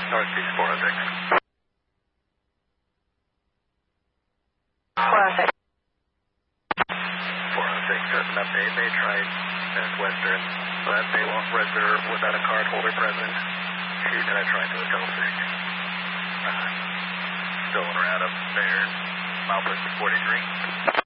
Northeast 406. 406. 406, just an update. They tried at Western, but they won't reserve without a card holder present. She's going to try to Hotel 6. Still around up there. Mile per 43.